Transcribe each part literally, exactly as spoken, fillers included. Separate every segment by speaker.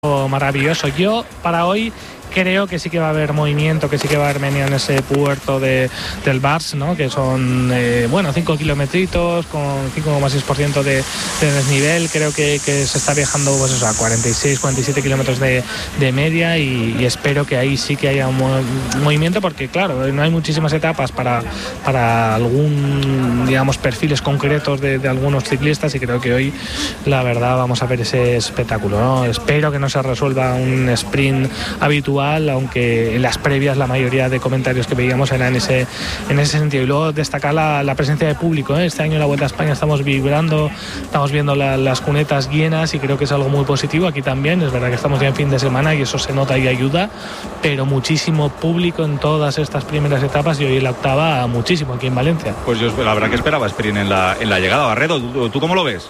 Speaker 1: Maravilloso. Yo para hoy creo que sí que va a haber movimiento, que sí que va a haber meneo en ese puerto de, del Barç, ¿no? Que son, eh, bueno, cinco kilometritos con cinco coma seis por ciento de, de desnivel. Creo que, que se está viajando pues eso, a cuarenta y seis, cuarenta y siete kilómetros de, de media y, y espero que ahí sí que haya un, un movimiento porque, claro, no hay muchísimas etapas para, para algún, digamos, perfiles concretos de, de algunos ciclistas y creo que hoy, la verdad, vamos a ver ese espectáculo, ¿no? Espero que no se resuelva un sprint habitual, aunque en las previas la mayoría de comentarios que veíamos eran en ese, en ese sentido. Y luego destacar la, la presencia de público, ¿eh? Este año en la Vuelta a España estamos vibrando, estamos viendo la, las cunetas llenas y creo que es algo muy positivo. Aquí también, es verdad que estamos ya en fin de semana y eso se nota y ayuda, pero muchísimo público en todas estas primeras etapas y hoy en la octava muchísimo aquí en Valencia.
Speaker 2: Pues yo la verdad que esperaba sprint en la, en la llegada. Barredo, ¿tú, ¿tú cómo lo ves?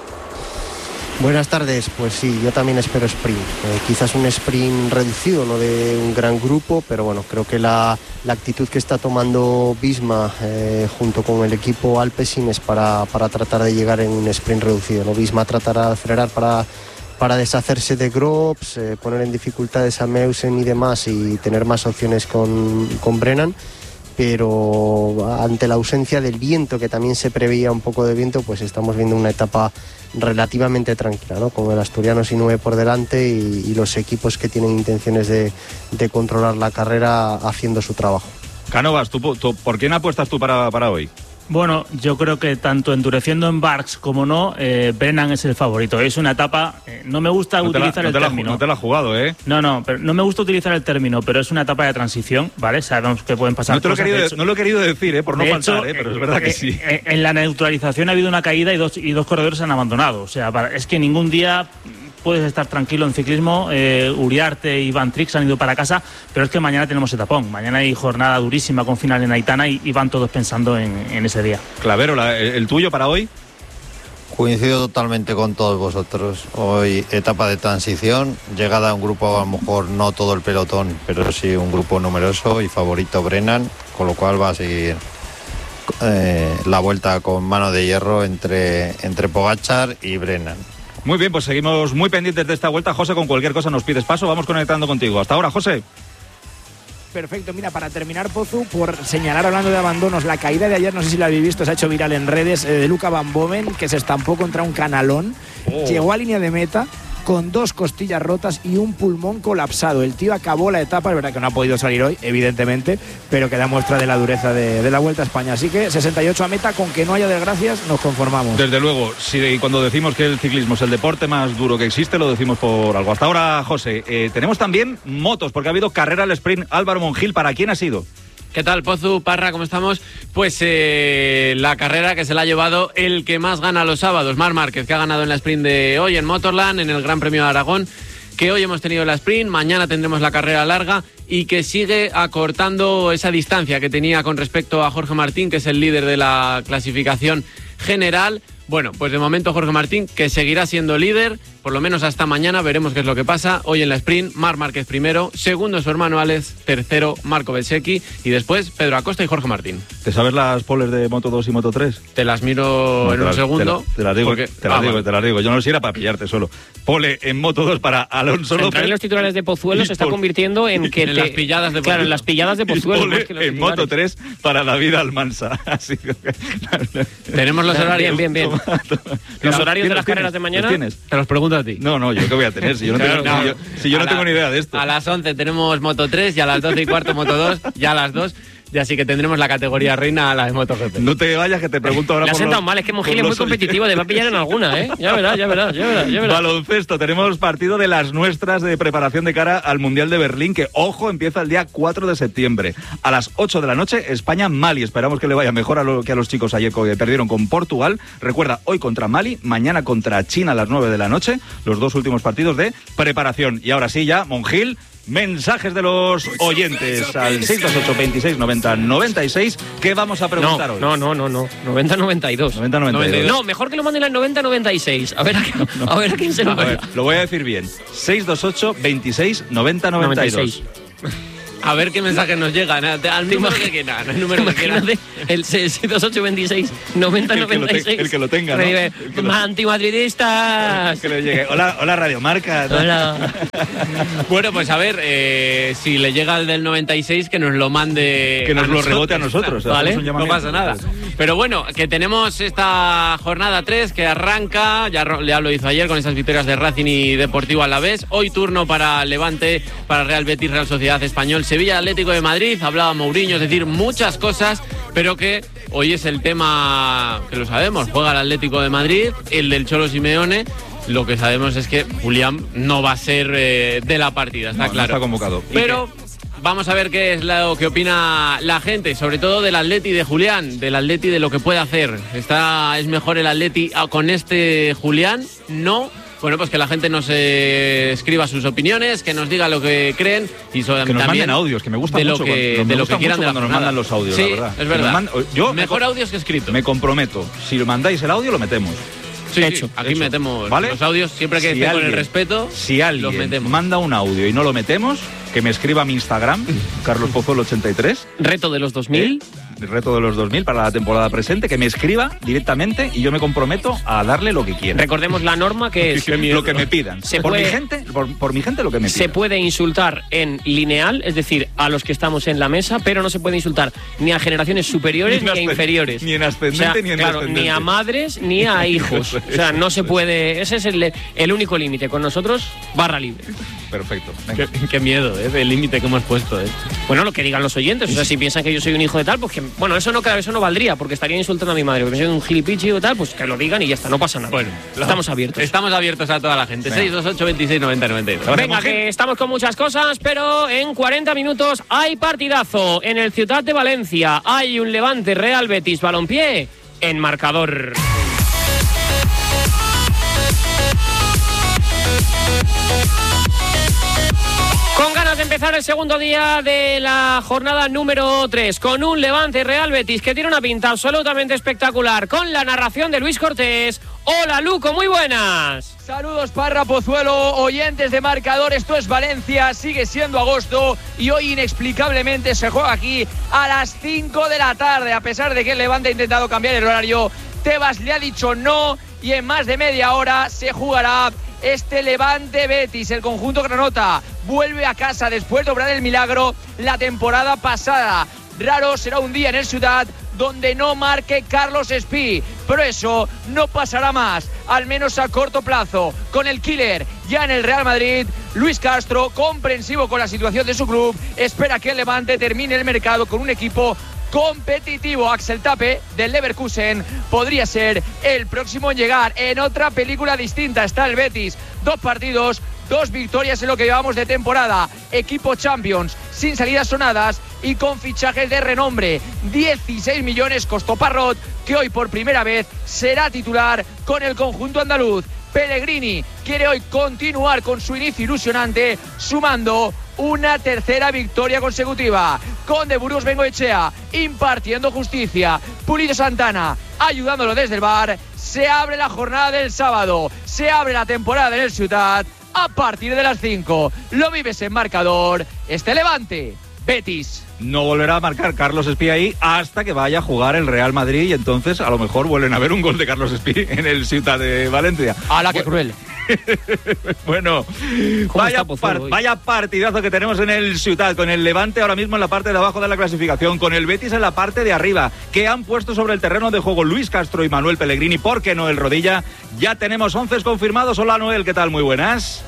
Speaker 3: Buenas tardes, pues sí, yo también espero sprint, eh, quizás un sprint reducido, no de un gran grupo, pero bueno, creo que la, la actitud que está tomando Visma eh, junto con el equipo Alpecin es para, para tratar de llegar en un sprint reducido, ¿no? Visma tratará de acelerar para, para deshacerse de Groves, eh, poner en dificultades a Meusen y demás y tener más opciones con, con Brennan, pero ante la ausencia del viento, que también se preveía un poco de viento, pues estamos viendo una etapa relativamente tranquila, ¿no? Con el asturiano sin nueve por delante y, y los equipos que tienen intenciones de, de controlar la carrera haciendo su trabajo.
Speaker 2: Cánovas, ¿tú, tú, ¿por quién apuestas tú para, para hoy?
Speaker 4: Bueno, yo creo que tanto endureciendo en Barks como no, eh, Brennan es el favorito. Es una etapa, eh, no me gusta
Speaker 2: no
Speaker 4: utilizar
Speaker 2: la,
Speaker 4: el
Speaker 2: no
Speaker 4: término.
Speaker 2: La, no te la has jugado, ¿eh?
Speaker 4: No, no, pero no me gusta utilizar el término, pero es una etapa de transición, ¿vale? Sabemos que pueden pasar
Speaker 2: no te lo
Speaker 4: cosas.
Speaker 2: Querido,
Speaker 4: hecho,
Speaker 2: no lo he querido decir, ¿eh? Por no
Speaker 4: de
Speaker 2: faltar,
Speaker 4: hecho,
Speaker 2: ¿eh? Pero es verdad eh, que sí.
Speaker 4: Eh, en la neutralización ha habido una caída y dos, y dos corredores se han abandonado. O sea, para, es que ningún día puedes estar tranquilo en ciclismo. eh, Uriarte y Van Trix han ido para casa, pero es que mañana tenemos etapón. Mañana hay jornada durísima con final en Aitana y, y van todos pensando en, en ese día.
Speaker 2: Clavero, la, el, ¿el tuyo para hoy?
Speaker 5: Coincido totalmente con todos vosotros. Hoy etapa de transición, llegada a un grupo, a lo mejor no todo el pelotón, pero sí un grupo numeroso y favorito Brennan, con lo cual va a seguir eh, la vuelta con mano de hierro entre, entre Pogačar y Brennan.
Speaker 2: Muy bien, pues seguimos muy pendientes de esta vuelta. José, con cualquier cosa nos pides paso, vamos conectando contigo. Hasta ahora, José.
Speaker 6: Perfecto, mira, para terminar, Pozu, por señalar, hablando de abandonos, la caída de ayer, no sé si la habéis visto, se ha hecho viral en redes, eh, de Luca Van Boven, que se estampó contra un canalón, oh. Llegó a línea de meta con dos costillas rotas y un pulmón colapsado. El tío acabó la etapa, es verdad que no ha podido salir hoy, evidentemente, pero que da muestra de la dureza de, de la Vuelta a España. Así que sesenta y ocho a meta, con que no haya desgracias, nos conformamos.
Speaker 2: Desde luego, si cuando decimos que el ciclismo es el deporte más duro que existe, lo decimos por algo. Hasta ahora, José, eh, tenemos también motos, porque ha habido carrera al sprint. Álvaro Monjil, ¿para quién ha sido?
Speaker 7: ¿Qué tal, Pozu, Parra? ¿Cómo estamos? Pues eh, la carrera que se la ha llevado el que más gana los sábados, Marc Márquez, que ha ganado en la sprint de hoy en Motorland, en el Gran Premio de Aragón, que hoy hemos tenido la sprint, mañana tendremos la carrera larga y que sigue acortando esa distancia que tenía con respecto a Jorge Martín, que es el líder de la clasificación general. Bueno, pues de momento Jorge Martín, que seguirá siendo líder, por lo menos hasta mañana, veremos qué es lo que pasa. Hoy en la sprint, Marc Márquez primero, segundo su hermano Alex, tercero Marco Bezzecchi y después Pedro Acosta y Jorge Martín.
Speaker 2: ¿Te sabes las poles de Moto dos y Moto tres?
Speaker 7: Te las miro no, en un las, segundo.
Speaker 2: Te, la, te las digo,
Speaker 7: porque,
Speaker 2: te las ah, digo, bueno. te las digo. Yo no lo sé, era para pillarte solo. Pole en Moto dos para Alonso López.
Speaker 8: Entrar en los titulares de Pozuelo se está convirtiendo en que...
Speaker 7: en
Speaker 8: te,
Speaker 7: las pilladas de
Speaker 8: Claro, en las pilladas de Pozuelo.
Speaker 2: Pole en Moto tres para David Almansa. Así que...
Speaker 7: Tenemos los horarios.
Speaker 8: Bien, bien, bien.
Speaker 2: Toma, toma.
Speaker 8: ¿Los horarios de las carreras de mañana?
Speaker 2: ¿Tienes?
Speaker 7: Te los pregunto a ti.
Speaker 2: No, no, yo qué voy a tener si yo no, claro, tengo, no. Si yo, si yo no la, tengo ni idea de esto.
Speaker 7: A las once tenemos Moto tres y a las doce y cuarto Moto dos, ya a las dos. Y así que tendremos la categoría reina a la de MotoGP.
Speaker 2: No te vayas, que te pregunto ahora.
Speaker 8: Le ha
Speaker 2: por
Speaker 8: sentado
Speaker 2: los,
Speaker 8: mal, es que Monjil es muy competitivo, te va a pillar en alguna, ¿eh? Ya verás, ya verás, ya verás, ya verás.
Speaker 2: Baloncesto, tenemos partido de las nuestras de preparación de cara al Mundial de Berlín, que, ojo, empieza el día cuatro de septiembre. A las ocho de la noche, España-Mali. Esperamos que le vaya mejor a lo que a los chicos ayer que perdieron con Portugal. Recuerda, hoy contra Mali, mañana contra China a las nueve de la noche. Los dos últimos partidos de preparación. Y ahora sí, ya, Monjil... Mensajes de los oyentes al seis dos ocho, veintiséis, noventa, noventa y seis. ¿Qué vamos a preguntar
Speaker 8: no,
Speaker 2: hoy?
Speaker 8: No, no, no, no. noventa, noventa y dos.
Speaker 2: noventa, noventa y dos.
Speaker 8: No, mejor que lo manden al noventa, noventa y seis. A ver a, no, no. a, ver a quién se lo manda.
Speaker 2: Lo voy a decir bien. seis dos ocho, veintiséis, noventa, noventa y dos.
Speaker 7: A ver qué mensajes nos llegan. Al número que quieran. El número que quieran.
Speaker 8: El seis dos ocho veintiséis noventa noventa y seis.
Speaker 2: El que lo tenga, ¿no?
Speaker 8: El que lo... Antimadridistas.
Speaker 2: Que le llegue. Hola, hola Radio Marca. ¿No?
Speaker 8: Hola.
Speaker 7: Bueno, pues a ver, eh, si le llega el del noventa y seis, que nos lo mande.
Speaker 2: Que nos lo
Speaker 7: nosotros,
Speaker 2: rebote a nosotros.
Speaker 7: ¿vale? No pasa nada. Pero bueno, que tenemos esta jornada tres que arranca. Ya, ya lo hizo ayer con esas victorias de Racing y Deportivo Alavés. Hoy turno para Levante, para Real Betis, Real Sociedad, Español, Sevilla, Atlético de Madrid. Hablaba Mourinho, es decir, muchas cosas, pero que hoy es el tema que lo sabemos. Juega el Atlético de Madrid, el del Cholo Simeone. Lo que sabemos es que Julián no va a ser eh, de la partida, está
Speaker 2: no,
Speaker 7: claro.
Speaker 2: No está convocado.
Speaker 7: Pero vamos a ver qué es lo que opina la gente, sobre todo del Atleti de Julián, del Atleti de lo que puede hacer. ¿Está, ¿Es mejor el Atleti con este Julián? No. Bueno, pues que la gente nos eh, escriba sus opiniones, que nos diga lo que creen y sobre,
Speaker 2: que nos
Speaker 7: también
Speaker 2: manden audios, que me gusta
Speaker 7: de
Speaker 2: mucho
Speaker 7: lo que,
Speaker 2: cuando,
Speaker 7: de lo que quieran de
Speaker 2: cuando nos mandan los audios,
Speaker 7: sí,
Speaker 2: la verdad.
Speaker 7: Es verdad.
Speaker 2: Manda, yo
Speaker 7: Mejor
Speaker 2: me,
Speaker 7: audios que escritos.
Speaker 2: Me comprometo. Si lo mandáis el audio, lo metemos.
Speaker 7: Sí,
Speaker 8: hecho,
Speaker 7: sí, aquí
Speaker 2: hecho.
Speaker 7: metemos
Speaker 2: ¿Vale?
Speaker 7: los audios, siempre que
Speaker 2: si
Speaker 7: esté con
Speaker 2: alguien,
Speaker 7: el respeto,
Speaker 2: si alguien
Speaker 7: los metemos.
Speaker 2: manda un audio y no lo metemos, que me escriba a mi Instagram, Carlos Pozuelo ochenta y tres.
Speaker 8: Reto de los dos mil.
Speaker 2: ¿Eh? El reto de los dos mil para la temporada presente, que me escriba directamente y yo me comprometo a darle lo que quiera.
Speaker 8: Recordemos la norma que es
Speaker 2: lo que me pidan.
Speaker 8: Se
Speaker 2: por,
Speaker 8: puede,
Speaker 2: mi gente, por, por mi gente lo que me pidan.
Speaker 8: Se puede insultar en lineal, es decir, a los que estamos en la mesa, pero no se puede insultar ni a generaciones superiores ni, ni a inferiores.
Speaker 2: Ni en ascendente
Speaker 8: o sea,
Speaker 2: ni en
Speaker 8: claro,
Speaker 2: descendente.
Speaker 8: ni a madres ni a hijos. O sea, no se puede. Ese es el, el único límite. Con nosotros, barra libre.
Speaker 2: Perfecto.
Speaker 7: Qué, qué miedo, ¿eh? El límite que hemos puesto, ¿eh?
Speaker 8: Bueno, lo que digan los oyentes. O sea, si piensan que yo soy un hijo de tal, pues que. Bueno, eso no, eso no valdría, porque estarían insultando a mi madre. Porque soy un gilipichi o tal, pues que lo digan y ya está, no pasa nada.
Speaker 7: Bueno,
Speaker 8: estamos abiertos.
Speaker 7: Estamos abiertos a toda la gente. Sí. seis dos ocho veintiséis noventa noventa y dos.
Speaker 8: Venga, que estamos con muchas cosas, pero en cuarenta minutos hay partidazo. En el Ciutat de Valencia hay un Levante Real Betis Balompié en marcador. Con ganas de empezar el segundo día de la jornada número tres, con un Levante Real Betis que tiene una pinta absolutamente espectacular, con la narración de Luis Cortés. Hola, Luco, muy buenas.
Speaker 9: Saludos, Parra, Pozuelo, oyentes de marcador. Esto es Valencia, sigue siendo agosto y hoy inexplicablemente se juega aquí a las cinco de la tarde. A pesar de que el Levante ha intentado cambiar el horario, Tebas le ha dicho no y en más de media hora se jugará este Levante Betis. El conjunto granota vuelve a casa después de obrar el milagro la temporada pasada. Raro será un día en el Ciutat donde no marque Carlos Espí, pero eso no pasará más, al menos a corto plazo. Con el killer ya en el Real Madrid, Luis Castro, comprensivo con la situación de su club, espera que el Levante termine el mercado con un equipo competitivo. Axel Tape del Leverkusen podría ser el próximo en llegar. En otra película distinta está el Betis, dos partidos, dos victorias en lo que llevamos de temporada, equipo Champions, sin salidas sonadas y con fichajes de renombre. dieciséis millones costó Parrot, que hoy por primera vez será titular con el conjunto andaluz. Pellegrini quiere hoy continuar con su inicio ilusionante, sumando una tercera victoria consecutiva. Con de Burgos Bengoechea impartiendo justicia, Pulido Santana ayudándolo desde el V A R. Se abre la jornada del sábado, se abre la temporada en el Ciutat a partir de las cinco. Lo vives en marcador, este Levante Betis.
Speaker 2: No volverá a marcar Carlos Espí ahí hasta que vaya a jugar el Real Madrid y entonces a lo mejor vuelven a ver un gol de Carlos Espí en el Ciutat de Valencia.
Speaker 9: ¡Hala, qué cruel!
Speaker 2: Bueno, vaya, par, vaya partidazo que tenemos en el Ciutat, con el Levante ahora mismo en la parte de abajo de la clasificación, con el Betis en la parte de arriba, que han puesto sobre el terreno de juego Luis Castro y Manuel Pellegrini, ¿por qué no el Rodilla? Ya tenemos once confirmados. Hola, Noel, ¿qué tal? Muy buenas.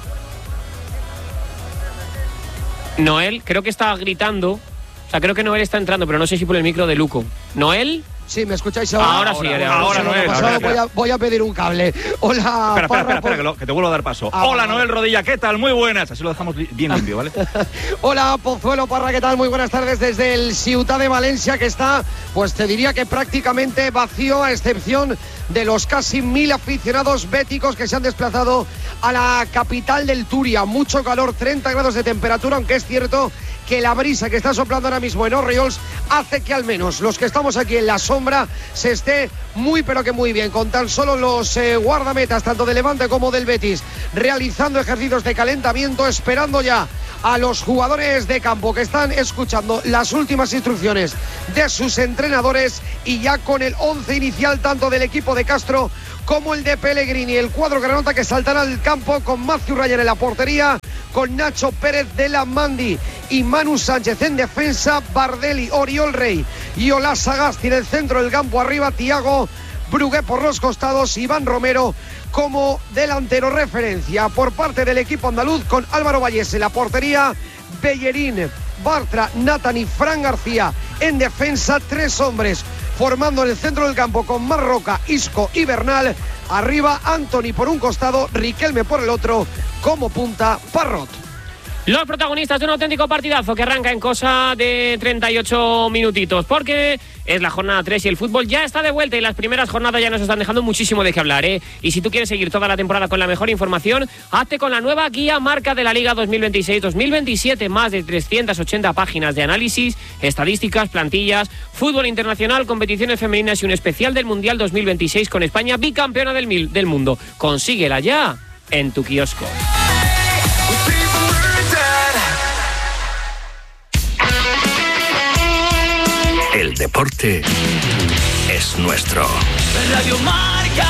Speaker 8: Noel, creo que está gritando. O sea, creo que Noel está entrando, pero no sé si por el micro de Luco. ¿Noel?
Speaker 10: Sí, ¿me escucháis ahora?
Speaker 8: Ahora, ahora sí, ahora, ahora,
Speaker 2: ahora Noel.
Speaker 10: Ahora, voy, a, voy a pedir un cable. Hola,
Speaker 2: Espera, espera,
Speaker 10: Parra,
Speaker 2: espera, espera que, lo, que te vuelvo a dar paso.
Speaker 10: Ah,
Speaker 2: Hola,
Speaker 10: vale.
Speaker 2: Noel Rodilla, ¿qué tal? Muy buenas. Así lo dejamos bien limpio, ¿vale?
Speaker 10: Hola, Pozuelo, Parra, ¿qué tal? Muy buenas tardes desde el Ciutat de Valencia, que está, pues te diría que prácticamente vacío, a excepción de los casi mil aficionados béticos que se han desplazado a la capital del Turia. Mucho calor, treinta grados de temperatura, aunque es cierto que la brisa que está soplando ahora mismo en Orriols hace que al menos los que estamos aquí en la sombra se esté muy pero que muy bien, con tan solo los eh, guardametas tanto del Levante como del Betis realizando ejercicios de calentamiento, esperando ya a los jugadores de campo que están escuchando las últimas instrucciones de sus entrenadores y ya con el once inicial tanto del equipo de Castro como el de Pellegrini. El cuadro granota que saltará al campo con Matthew Ryan en la portería, con Nacho Pérez de la Mandi y Manu Sánchez en defensa, Bardelli, Oriol Rey y Ola Sagasti en el centro del campo, arriba Thiago Brugué por los costados, Iván Romero como delantero. Referencia por parte del equipo andaluz con Álvaro Vallés en la portería, Bellerín, Bartra, Nathan y Fran García en defensa, tres hombres formando en el centro del campo con Marroca, Isco y Bernal, arriba Anthony por un costado, Riquelme por el otro, como punta Parrot.
Speaker 8: Los protagonistas de un auténtico partidazo que arranca en cosa de treinta y ocho minutitos, porque es la jornada tres y el fútbol ya está de vuelta y las primeras jornadas ya nos están dejando muchísimo de qué hablar, ¿eh? Y si tú quieres seguir toda la temporada con la mejor información, hazte con la nueva guía marca de la Liga dos mil veintiséis dos mil veintisiete, más de trescientas ochenta páginas de análisis, estadísticas, plantillas, fútbol internacional, competiciones femeninas y un especial del Mundial dos mil veintiséis con España bicampeona del, mil, del mundo. Consíguela ya en tu kiosco.
Speaker 11: El deporte es nuestro.
Speaker 12: Radio Marca.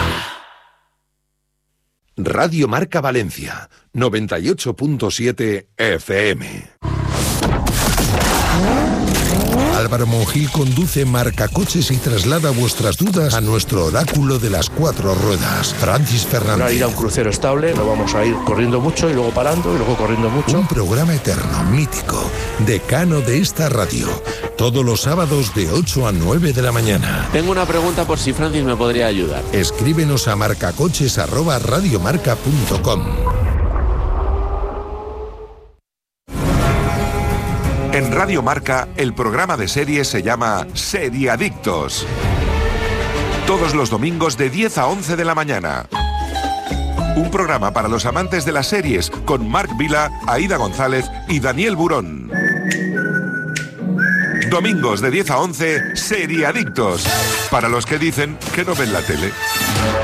Speaker 13: Radio Marca Valencia, noventa y ocho punto siete F M. Álvaro Monjil conduce Marcacoches y traslada vuestras dudas a nuestro oráculo de las cuatro ruedas, Francis Fernández.
Speaker 14: Para ir a un crucero estable, no vamos a ir corriendo mucho y luego parando y luego corriendo mucho.
Speaker 13: Un programa eterno, mítico, decano de esta radio. Todos los sábados de ocho a nueve de la mañana.
Speaker 7: Tengo una pregunta por si Francis me podría ayudar.
Speaker 13: Escríbenos a marcacoches arroba radiomarca punto com.
Speaker 15: En Radio Marca, el programa de series se llama Seriadictos. Todos los domingos de diez a once de la mañana. Un programa para los amantes de las series con Marc Vila, Aida González y Daniel Burón. Domingos de diez a once, Seriadictos. Para los que dicen que no ven la tele.